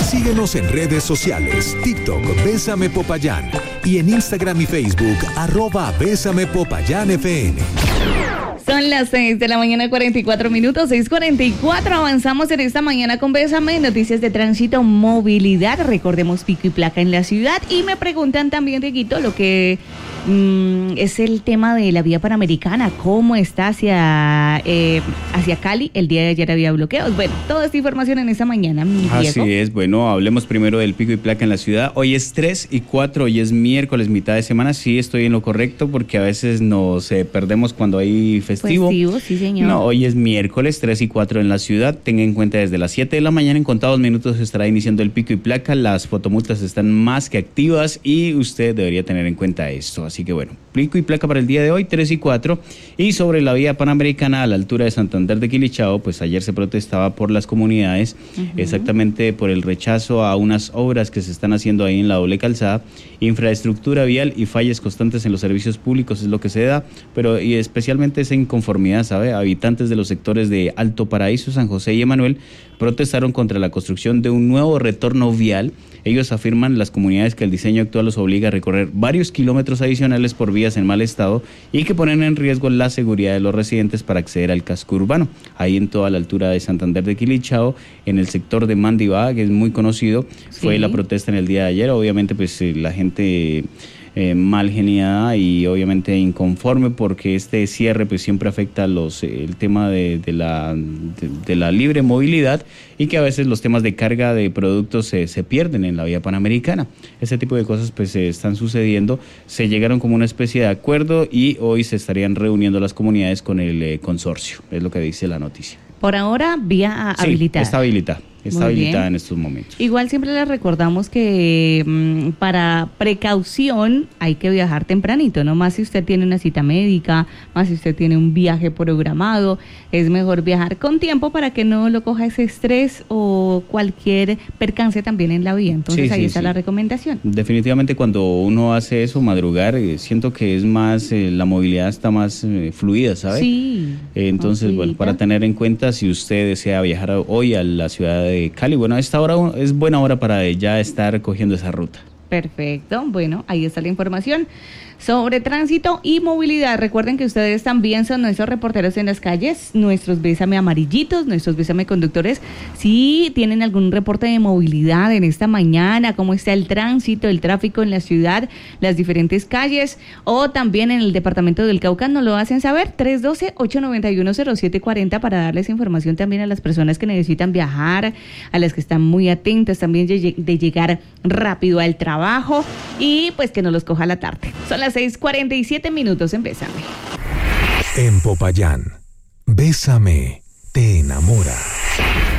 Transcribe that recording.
Síguenos en redes sociales, TikTok, Bésame Popayán, y en Instagram y Facebook, @BésamePopayánFM. Son las 6 de la mañana, 44 minutos, 6:44. Avanzamos en esta mañana con Bésame, noticias de tránsito, movilidad. Recordemos pico y placa en la ciudad. Y me preguntan también, Dieguito, lo que es el tema de la vía panamericana. ¿Cómo está hacia Cali? El día de ayer había bloqueos. Bueno, toda esta información en esta mañana, mi Diego. Así es, bueno, hablemos primero del pico y placa en la ciudad. Hoy es 3 y 4, hoy es miércoles, mitad de semana. Sí, estoy en lo correcto porque a veces nos perdemos cuando hay festivo, sí señor. No, hoy es miércoles 3 y 4 en la ciudad. Tenga en cuenta, desde las 7 de la mañana en contados minutos se estará iniciando el pico y placa. Las fotomultas están más que activas y usted debería tener en cuenta esto. Así que bueno, pico y placa para el día de hoy, 3 y 4. Y sobre la vía panamericana a la altura de Santander de Quilichao, pues ayer se protestaba por las comunidades, exactamente por el rechazo a unas obras que se están haciendo ahí en la doble calzada. Infraestructura vial y fallas constantes en los servicios públicos es lo que se da, pero y especialmente esa inconformidad, ¿sabe? Habitantes de los sectores de Alto Paraíso, San José y Emanuel protestaron contra la construcción de un nuevo retorno vial. Ellos afirman, las comunidades, que el diseño actual los obliga a recorrer varios kilómetros adicionales por vías en mal estado y que ponen en riesgo la seguridad de los residentes para acceder al casco urbano. Ahí en toda la altura de Santander de Quilichao, en el sector de Mandibá, que es muy conocido, fue la protesta en el día de ayer. Obviamente pues la gente mal geniada y obviamente inconforme porque este cierre pues siempre afecta el tema de la libre movilidad y que a veces los temas de carga de productos se pierden en la vía panamericana. Ese tipo de cosas pues están sucediendo. Se llegaron como una especie de acuerdo y hoy se estarían reuniendo las comunidades con el consorcio, es lo que dice la noticia. Por ahora, vía habilitada. Está habilitada. Está habilitada en estos momentos. Igual siempre les recordamos que para precaución hay que viajar tempranito, ¿no? Más si usted tiene una cita médica, más si usted tiene un viaje programado, es mejor viajar con tiempo para que no lo coja ese estrés o cualquier percance también en la vía. Entonces ahí está la recomendación. Definitivamente cuando uno hace eso, madrugar, siento que es más, la movilidad está más fluida, ¿sabe? Sí. Entonces, bueno, para tener en cuenta, si usted desea viajar hoy a la ciudad de Cali, bueno, a esta hora es buena hora para ya estar cogiendo esa ruta. Perfecto, bueno, ahí está la información sobre tránsito y movilidad. Recuerden que ustedes también son nuestros reporteros en las calles, nuestros Bésame amarillitos, nuestros Bésame conductores. Si tienen algún reporte de movilidad en esta mañana, cómo está el tránsito, el tráfico en la ciudad, las diferentes calles, o también en el departamento del Cauca, nos lo hacen saber. 312-891-0740 para darles información también a las personas que necesitan viajar, a las que están muy atentas también de llegar rápido al trabajo y pues que no los coja la tarde. Son las 6:47 minutos en Bésame. En Popayán, Bésame te enamora.